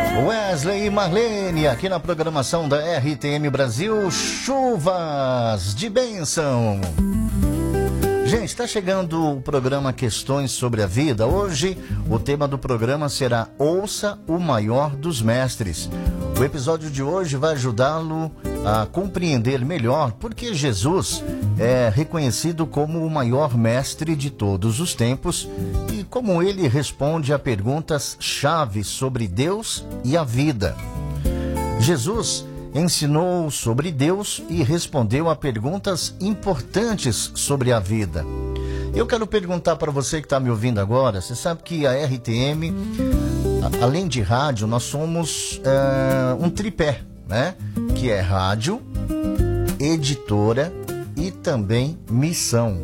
Wesley e Marlene, aqui na programação da RTM Brasil, chuvas de bênção. Gente, está chegando o programa Questões sobre a Vida. Hoje, o tema do programa será Ouça o Maior dos Mestres. O episódio de hoje vai ajudá-lo a compreender melhor porque Jesus é reconhecido como o maior mestre de todos os tempos e como ele responde a perguntas-chave sobre Deus e a vida. Jesus ensinou sobre Deus e respondeu a perguntas importantes sobre a vida. Eu quero perguntar para você que está me ouvindo agora, você sabe que a RTM, além de rádio, nós somos um tripé, né? Que é rádio, editora e também missão.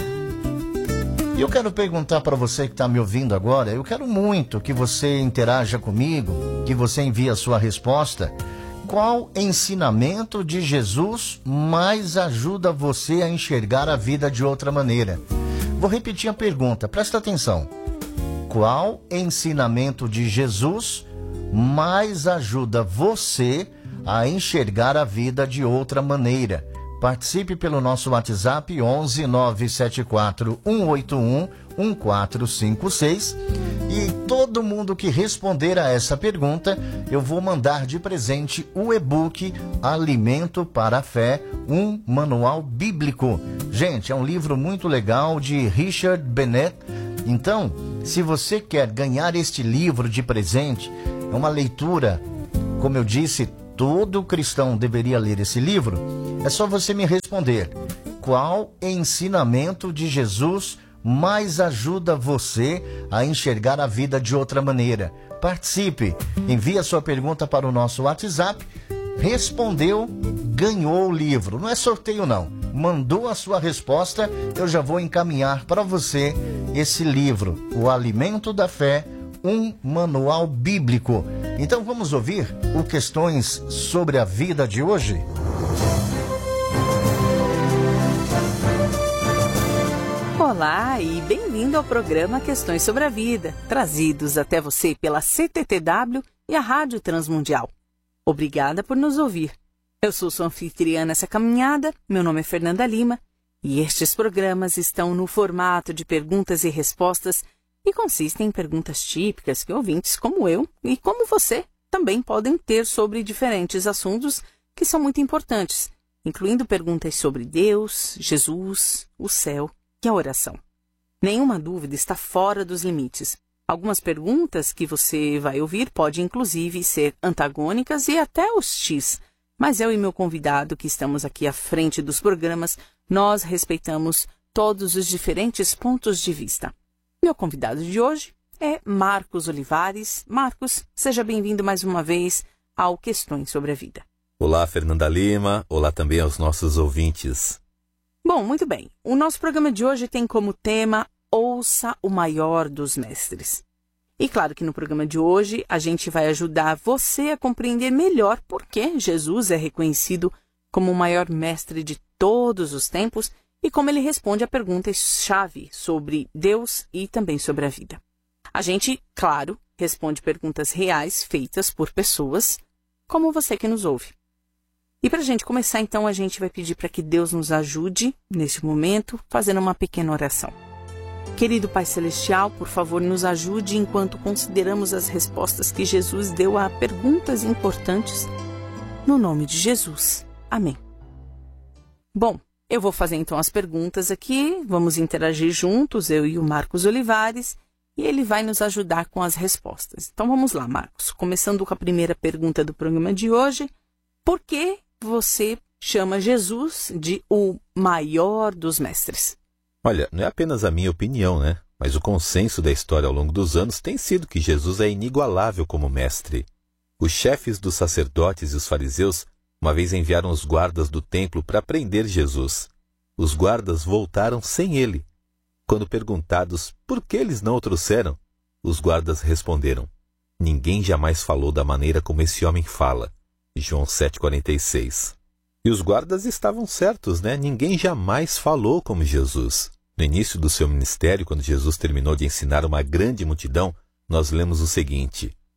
E eu quero perguntar para você que está me ouvindo agora, eu quero muito que você interaja comigo, que você envie a sua resposta. Qual ensinamento de Jesus mais ajuda você a enxergar a vida de outra maneira? Vou repetir a pergunta, presta atenção. Qual ensinamento de Jesus mais ajuda você a enxergar a vida de outra maneira? Participe pelo nosso WhatsApp 11 974 181 1456 e todo mundo que responder a essa pergunta, eu vou mandar de presente o e-book Alimento para a Fé, um manual bíblico. Gente, é um livro muito legal de Richard Bennett. Então, se você quer ganhar este livro de presente, é uma leitura, como eu disse, todo cristão deveria ler esse livro. É só você me responder. Qual ensinamento de Jesus mais ajuda você a enxergar a vida de outra maneira? Participe, envie a sua pergunta para o nosso WhatsApp. Respondeu, ganhou o livro. Não é sorteio não. Mandou a sua resposta, eu já vou encaminhar para você esse livro, O Alimento da Fé, um manual bíblico. Então vamos ouvir o Questões sobre a Vida de hoje? Olá e bem-vindo ao programa Questões sobre a Vida, trazidos até você pela CTTW e a Rádio Transmundial. Obrigada por nos ouvir. Eu sou sua anfitriã nessa caminhada, meu nome é Fernanda Lima, e estes programas estão no formato de perguntas e respostas e consistem em perguntas típicas que ouvintes como eu e como você também podem ter sobre diferentes assuntos que são muito importantes, incluindo perguntas sobre Deus, Jesus, o céu e a oração. Nenhuma dúvida está fora dos limites. Algumas perguntas que você vai ouvir podem inclusive ser antagônicas e até hostis, mas eu e meu convidado que estamos aqui à frente dos programas, nós respeitamos todos os diferentes pontos de vista. Meu convidado de hoje é Marcos Olivares. Marcos, seja bem-vindo mais uma vez ao Questões sobre a Vida. Olá, Fernanda Lima. Olá também aos nossos ouvintes. Bom, muito bem. O nosso programa de hoje tem como tema Ouça o Maior dos Mestres. E claro que no programa de hoje a gente vai ajudar você a compreender melhor por que Jesus é reconhecido como o maior mestre de todos os tempos e como ele responde a perguntas-chave sobre Deus e também sobre a vida. A gente, claro, responde perguntas reais feitas por pessoas como você que nos ouve. E para a gente começar, então, a gente vai pedir para que Deus nos ajude, neste momento, fazendo uma pequena oração. Querido Pai Celestial, por favor, nos ajude enquanto consideramos as respostas que Jesus deu a perguntas importantes. No nome de Jesus. Amém. Bom, eu vou fazer então as perguntas aqui, vamos interagir juntos, eu e o Marcos Olivares, e ele vai nos ajudar com as respostas. Então vamos lá, Marcos. Começando com a primeira pergunta do programa de hoje. Por que você chama Jesus de o maior dos mestres? Olha, não é apenas a minha opinião, né? Mas o consenso da história ao longo dos anos tem sido que Jesus é inigualável como mestre. Os chefes dos sacerdotes e os fariseus uma vez enviaram os guardas do templo para prender Jesus. Os guardas voltaram sem ele. Quando perguntados por que eles não o trouxeram, os guardas responderam: ninguém jamais falou da maneira como esse homem fala. João 7,46. E os guardas estavam certos, né? Ninguém jamais falou como Jesus. No início do seu ministério, quando Jesus terminou de ensinar uma grande multidão, nós lemos o seguinte: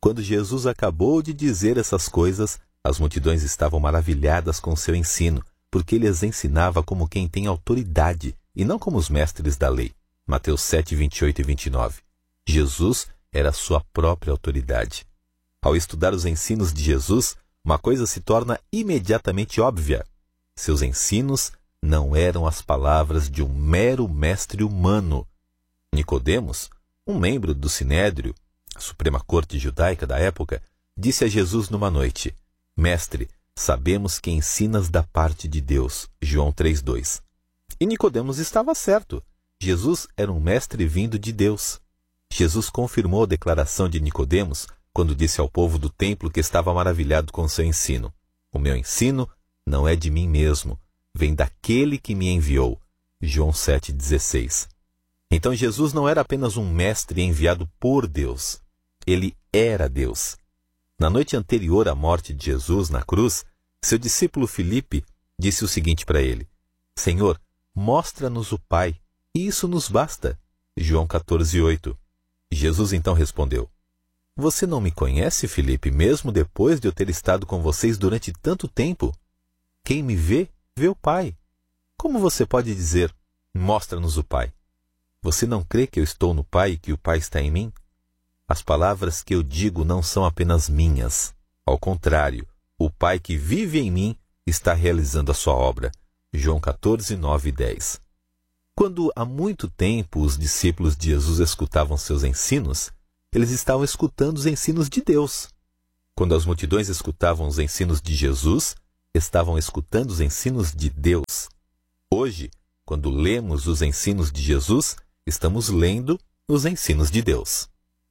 Quando Jesus acabou de dizer essas coisas, as multidões estavam maravilhadas com seu ensino, porque ele as ensinava como quem tem autoridade, e não como os mestres da lei. Mateus 7, 28 e 29. Jesus era sua própria autoridade. Ao estudar os ensinos de Jesus, uma coisa se torna imediatamente óbvia. Seus ensinos não eram as palavras de um mero mestre humano. Nicodemos, um membro do Sinédrio, a Suprema Corte Judaica da época, disse a Jesus numa noite: Mestre, sabemos que ensinas da parte de Deus. João 3:2. E Nicodemos estava certo. Jesus era um mestre vindo de Deus. Jesus confirmou a declaração de Nicodemos quando disse ao povo do templo que estava maravilhado com seu ensino: O meu ensino não é de mim mesmo, vem daquele que me enviou. João 7,16. Então Jesus não era apenas um mestre enviado por Deus. Ele era Deus. Na noite anterior à morte de Jesus na cruz, seu discípulo Filipe disse o seguinte para ele: Senhor, mostra-nos o Pai, e isso nos basta. João 14,8. Jesus então respondeu: Você não me conhece, Filipe, mesmo depois de eu ter estado com vocês durante tanto tempo? Quem me vê, vê o Pai. Como você pode dizer, mostra-nos o Pai? Você não crê que eu estou no Pai e que o Pai está em mim? As palavras que eu digo não são apenas minhas. Ao contrário, o Pai que vive em mim está realizando a sua obra. João 14, 9 e 10. Quando há muito tempo os discípulos de Jesus escutavam seus ensinos, eles estavam escutando os ensinos de Deus. Quando as multidões escutavam os ensinos de Jesus, estavam escutando os ensinos de Deus. Hoje, quando lemos os ensinos de Jesus, estamos lendo os ensinos de Deus.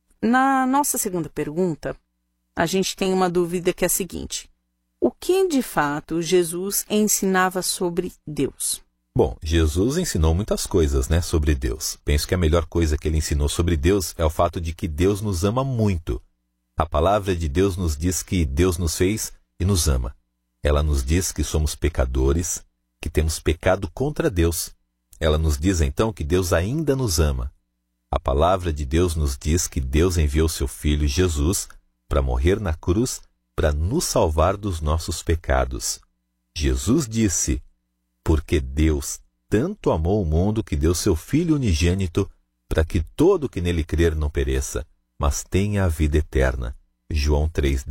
Na nossa segunda pergunta, a gente tem uma dúvida que é a seguinte: o que de fato Jesus ensinava sobre Deus? Bom, Jesus ensinou muitas coisas, sobre Deus. Penso que a melhor coisa que ele ensinou sobre Deus é o fato de que Deus nos ama muito. A palavra de Deus nos diz que Deus nos fez e nos ama. Ela nos diz que somos pecadores, que temos pecado contra Deus. Ela nos diz então que Deus ainda nos ama. A palavra de Deus nos diz que Deus enviou seu Filho Jesus para morrer na cruz para nos salvar dos nossos pecados. Jesus disse: Porque Deus tanto amou o mundo que deu seu Filho unigênito para que todo que nele crer não pereça, mas tenha a vida eterna. João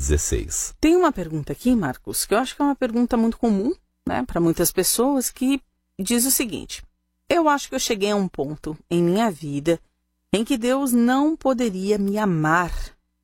3,16. Tem uma pergunta aqui, Marcos, que eu acho que é uma pergunta muito comum, para muitas pessoas, que diz o seguinte: eu acho que eu cheguei a um ponto em minha vida em que Deus não poderia me amar.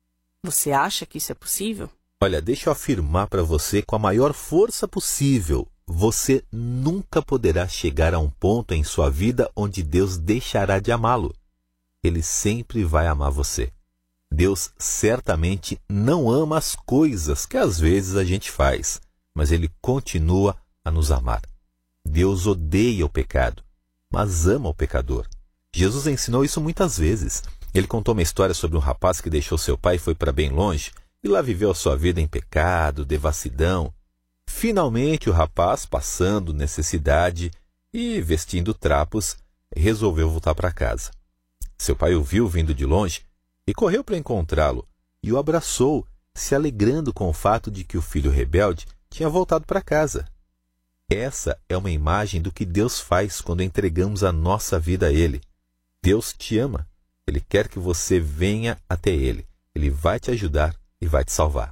Você acha que isso é possível? Olha, deixa eu afirmar para você com a maior força possível: você nunca poderá chegar a um ponto em sua vida onde Deus deixará de amá-lo. Ele sempre vai amar você. Deus certamente não ama as coisas que às vezes a gente faz, mas Ele continua a nos amar. Deus odeia o pecado, mas ama o pecador. Jesus ensinou isso muitas vezes. Ele contou uma história sobre um rapaz que deixou seu pai e foi para bem longe, e lá viveu a sua vida em pecado, devassidão. Finalmente o rapaz, passando necessidade e vestindo trapos, resolveu voltar para casa. Seu pai o viu vindo de longe e correu para encontrá-lo e o abraçou, se alegrando com o fato de que o filho rebelde tinha voltado para casa. Essa é uma imagem do que Deus faz quando entregamos a nossa vida a Ele. Deus te ama. Ele quer que você venha até Ele. Ele vai te ajudar e vai te salvar.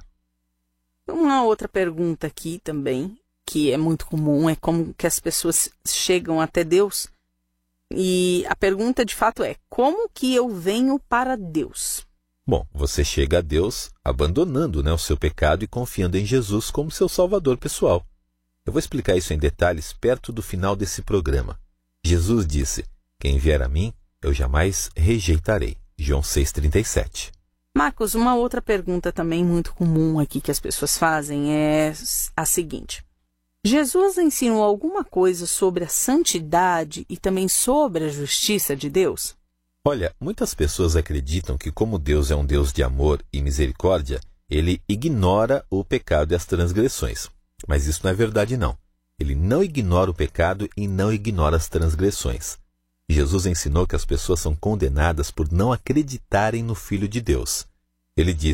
Uma outra pergunta aqui também, que é muito comum, é como que as pessoas chegam até Deus. E a pergunta de fato é: como que eu venho para Deus? Bom, você chega a Deus abandonando o seu pecado e confiando em Jesus como seu salvador pessoal. Eu vou explicar isso em detalhes perto do final desse programa. Jesus disse: quem vier a mim, eu jamais rejeitarei. João 6,37. Marcos, uma outra pergunta também muito comum aqui que as pessoas fazem é a seguinte: Jesus ensinou alguma coisa sobre a santidade e também sobre a justiça de Deus? Olha, muitas pessoas acreditam que como Deus é um Deus de amor e misericórdia, Ele ignora o pecado e as transgressões. Mas isso não é verdade, não. Ele não ignora o pecado e não ignora as transgressões. Jesus ensinou que as pessoas são condenadas por não acreditarem no Filho de Deus. Ele disse: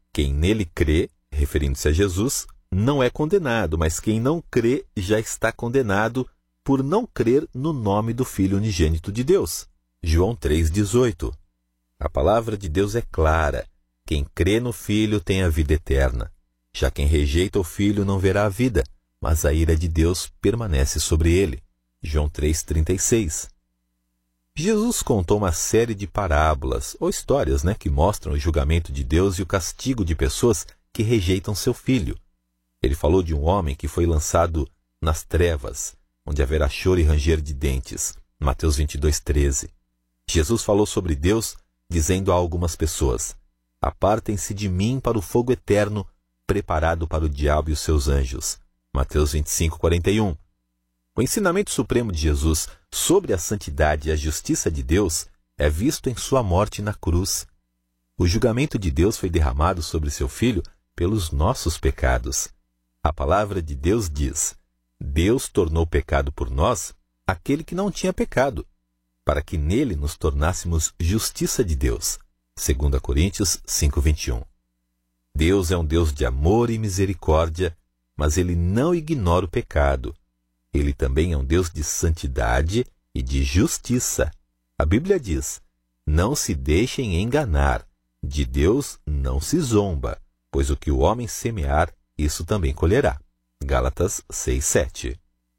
Quem nele crê, referindo-se a Jesus, não é condenado, mas quem não crê já está condenado por não crer no nome do Filho unigênito de Deus. João 3,18. A palavra de Deus é clara. Quem crê no Filho tem a vida eterna. Já quem rejeita o Filho não verá a vida, mas a ira de Deus permanece sobre ele. João 3,36. Jesus contou uma série de parábolas, ou histórias, que mostram o julgamento de Deus e o castigo de pessoas que rejeitam seu Filho. Ele falou de um homem que foi lançado nas trevas, onde haverá choro e ranger de dentes. Mateus 22,13. Jesus falou sobre Deus, dizendo a algumas pessoas: apartem-se de mim para o fogo eterno, preparado para o diabo e os seus anjos. Mateus 25,41. O ensinamento supremo de Jesus sobre a santidade e a justiça de Deus é visto em sua morte na cruz. O julgamento de Deus foi derramado sobre seu Filho pelos nossos pecados. A palavra de Deus diz: Deus tornou pecado por nós aquele que não tinha pecado, para que nele nos tornássemos justiça de Deus. 2 Coríntios 5,21. Deus é um Deus de amor e misericórdia, mas Ele não ignora o pecado. Ele também é um Deus de santidade e de justiça. A Bíblia diz: não se deixem enganar, de Deus não se zomba, pois o que o homem semear, isso também colherá. Gálatas 6,7.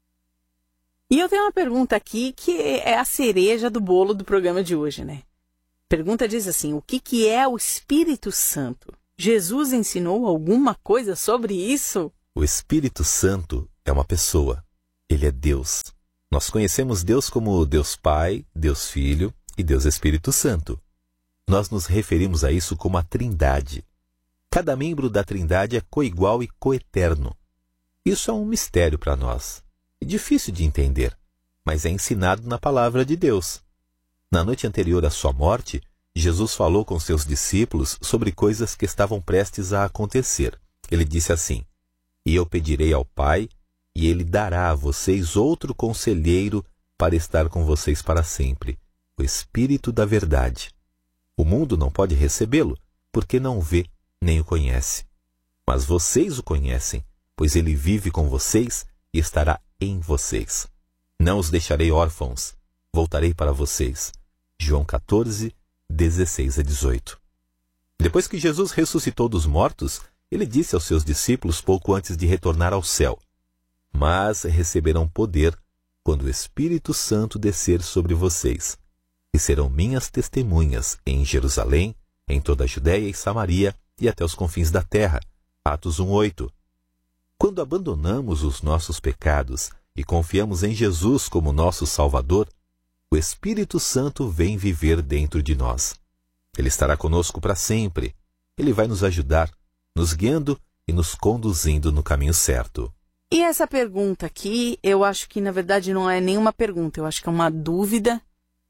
E eu tenho uma pergunta aqui que é a cereja do bolo do programa de hoje, A pergunta diz assim: o que é o Espírito Santo? Jesus ensinou alguma coisa sobre isso? O Espírito Santo é uma pessoa. Ele é Deus. Nós conhecemos Deus como Deus Pai, Deus Filho e Deus Espírito Santo. Nós nos referimos a isso como a Trindade. Cada membro da Trindade é coigual e coeterno. Isso é um mistério para nós. É difícil de entender, mas é ensinado na palavra de Deus. Na noite anterior à sua morte, Jesus falou com seus discípulos sobre coisas que estavam prestes a acontecer. Ele disse assim: e eu pedirei ao Pai, e Ele dará a vocês outro conselheiro para estar com vocês para sempre, o Espírito da Verdade. O mundo não pode recebê-lo, porque não vê nem o conhece. Mas vocês o conhecem, pois Ele vive com vocês e estará em vocês. Não os deixarei órfãos, voltarei para vocês. João 14, 16 a 18. Depois que Jesus ressuscitou dos mortos, Ele disse aos seus discípulos pouco antes de retornar ao céu: mas receberão poder quando o Espírito Santo descer sobre vocês, e serão minhas testemunhas em Jerusalém, em toda a Judéia e Samaria e até os confins da terra. Atos 1:8. Quando abandonamos os nossos pecados e confiamos em Jesus como nosso Salvador, o Espírito Santo vem viver dentro de nós. Ele estará conosco para sempre. Ele vai nos ajudar, nos guiando e nos conduzindo no caminho certo. E essa pergunta aqui, eu acho que na verdade não é nenhuma pergunta, eu acho que é uma dúvida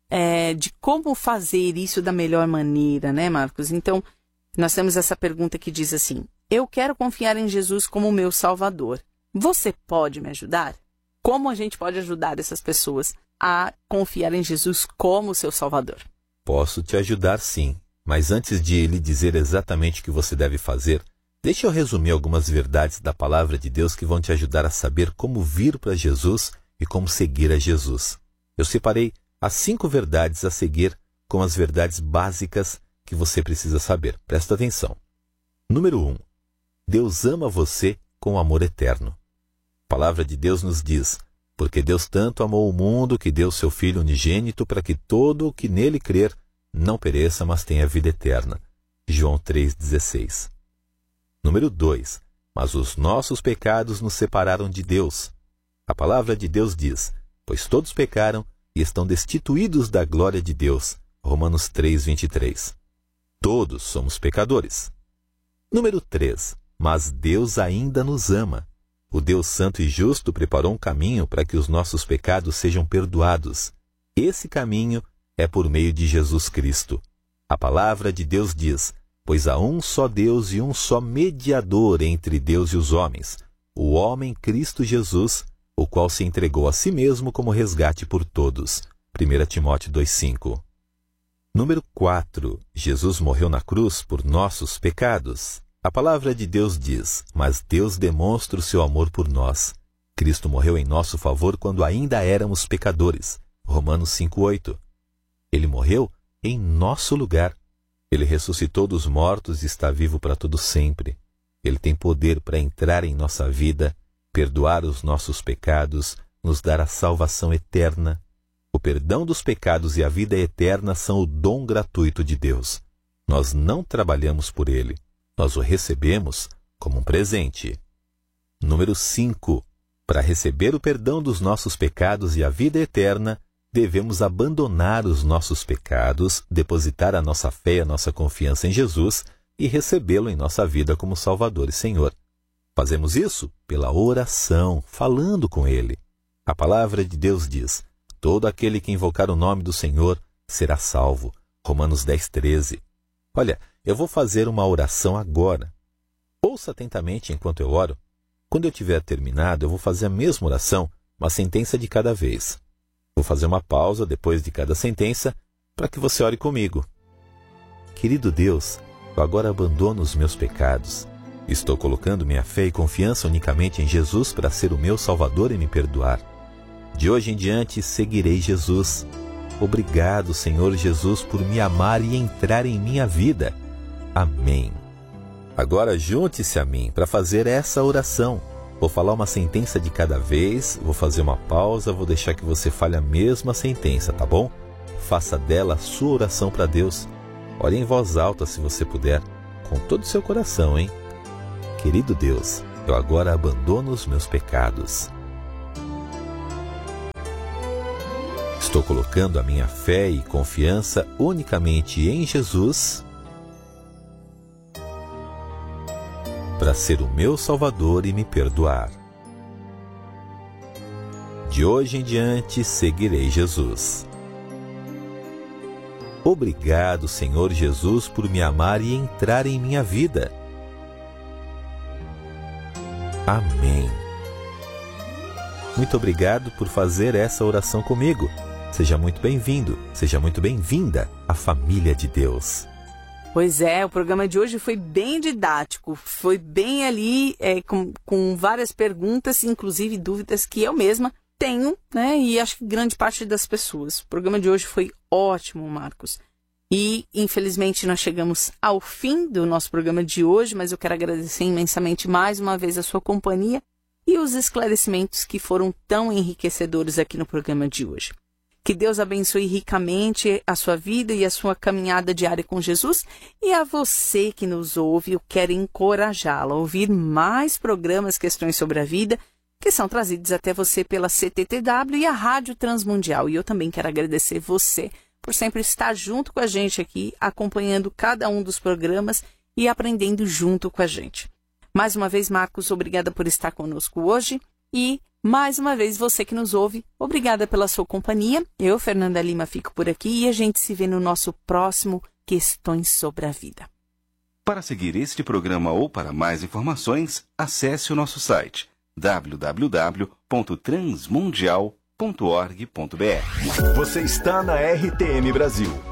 de como fazer isso da melhor maneira, Marcos? Então, nós temos essa pergunta que diz assim: eu quero confiar em Jesus como meu Salvador. Você pode me ajudar? Como a gente pode ajudar essas pessoas a confiar em Jesus como seu Salvador? Posso te ajudar sim, mas antes de lhe dizer exatamente o que você deve fazer, deixe eu resumir algumas verdades da palavra de Deus que vão te ajudar a saber como vir para Jesus e como seguir a Jesus. Eu separei as 5 verdades a seguir como as verdades básicas que você precisa saber. Presta atenção. Número 1. Deus ama você com amor eterno. A palavra de Deus nos diz: porque Deus tanto amou o mundo que deu seu Filho unigênito para que todo o que nele crer não pereça, mas tenha vida eterna. João 3,16. Número 2. Mas os nossos pecados nos separaram de Deus. A palavra de Deus diz: pois todos pecaram e estão destituídos da glória de Deus. Romanos 3,23. Todos somos pecadores. Número 3. Mas Deus ainda nos ama. O Deus Santo e Justo preparou um caminho para que os nossos pecados sejam perdoados. Esse caminho é por meio de Jesus Cristo. A palavra de Deus diz: pois há um só Deus e um só mediador entre Deus e os homens, o homem Cristo Jesus, o qual se entregou a si mesmo como resgate por todos. 1 Timóteo 2,5. Número 4. Jesus morreu na cruz por nossos pecados. A palavra de Deus diz: mas Deus demonstra o seu amor por nós. Cristo morreu em nosso favor quando ainda éramos pecadores. Romanos 5:8. Ele morreu em nosso lugar. Ele ressuscitou dos mortos e está vivo para todo sempre. Ele tem poder para entrar em nossa vida, perdoar os nossos pecados, nos dar a salvação eterna. O perdão dos pecados e a vida eterna são o dom gratuito de Deus. Nós não trabalhamos por ele. Nós o recebemos como um presente. Número 5. Para receber o perdão dos nossos pecados e a vida eterna, devemos abandonar os nossos pecados, depositar a nossa fé e a nossa confiança em Jesus e recebê-lo em nossa vida como Salvador e Senhor. Fazemos isso pela oração, falando com Ele. A palavra de Deus diz: todo aquele que invocar o nome do Senhor será salvo. Romanos 10:13. Olha, eu vou fazer uma oração agora. Ouça atentamente enquanto eu oro. Quando eu tiver terminado, eu vou fazer a mesma oração, uma sentença de cada vez. Vou fazer uma pausa depois de cada sentença para que você ore comigo. Querido Deus, eu agora abandono os meus pecados. Estou colocando minha fé e confiança unicamente em Jesus para ser o meu Salvador e me perdoar. De hoje em diante, seguirei Jesus. Obrigado, Senhor Jesus, por me amar e entrar em minha vida. Amém. Agora junte-se a mim para fazer essa oração. Vou falar uma sentença de cada vez, vou fazer uma pausa, vou deixar que você fale a mesma sentença, tá bom? Faça dela a sua oração para Deus. Ore em voz alta se você puder, com todo o seu coração, hein? Querido Deus, eu agora abandono os meus pecados. Estou colocando a minha fé e confiança unicamente em Jesus para ser o meu Salvador e me perdoar. De hoje em diante, seguirei Jesus. Obrigado, Senhor Jesus, por me amar e entrar em minha vida. Amém. Muito obrigado por fazer essa oração comigo. Seja muito bem-vindo, seja muito bem-vinda à família de Deus. Pois é, o programa de hoje foi bem didático, foi bem ali com várias perguntas, inclusive dúvidas que eu mesma tenho, né? E acho que grande parte das pessoas. O programa de hoje foi ótimo, Marcos. E, infelizmente, nós chegamos ao fim do nosso programa de hoje, mas eu quero agradecer imensamente mais uma vez a sua companhia e os esclarecimentos que foram tão enriquecedores aqui no programa de hoje. Que Deus abençoe ricamente a sua vida e a sua caminhada diária com Jesus. E a você que nos ouve, eu quero encorajá-la a ouvir mais programas Questões sobre a Vida, que são trazidos até você pela CTTW e a Rádio Transmundial. E eu também quero agradecer você por sempre estar junto com a gente aqui, acompanhando cada um dos programas e aprendendo junto com a gente. Mais uma vez, Marcos, obrigada por estar conosco hoje. E, mais uma vez, você que nos ouve, obrigada pela sua companhia. Eu, Fernanda Lima, fico por aqui e a gente se vê no nosso próximo Questões sobre a Vida. Para seguir este programa ou para mais informações, acesse o nosso site www.transmundial.org.br. Você está na RTM Brasil.